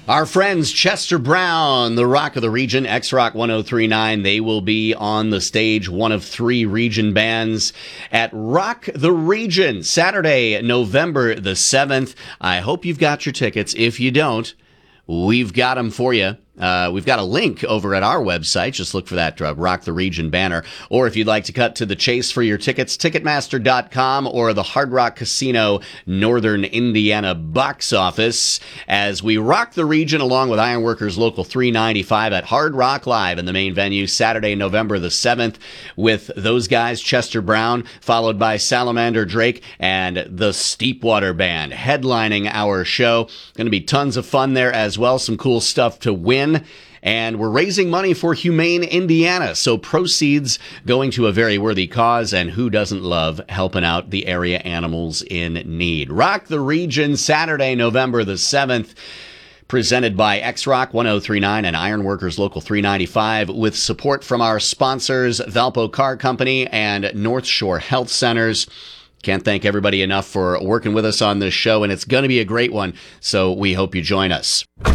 Our friends Chester Brown, the Rock of the Region, X-Rock 1039, they will be on the stage, one of three region bands at Rock the Region, Saturday, November the 7th. I hope you've got your tickets. If you don't, we've got them for you. We've got a link over at our website. Just look for that Rock the Region banner. Or if you'd like to cut to the chase for your tickets, Ticketmaster.com or the Hard Rock Casino Northern Indiana box office as we rock the region along with Ironworkers Local 395 at Hard Rock Live in the main venue Saturday, November the 7th with those guys, Chester Brown, followed by Salamander Drake and the Steepwater Band headlining our show. Going to be tons of fun there as well. Some cool stuff to win. And we're raising money for Humane Indiana, so proceeds going to a very worthy cause, and who doesn't love helping out the area animals in need? Rock the Region, Saturday, November the 7th, presented by X-Rock 1039 and Ironworkers Local 395, with support from our sponsors, Valpo Car Company and North Shore Health Centers. Can't thank everybody enough for working with us on this show, and it's going to be a great one, so we hope you join us.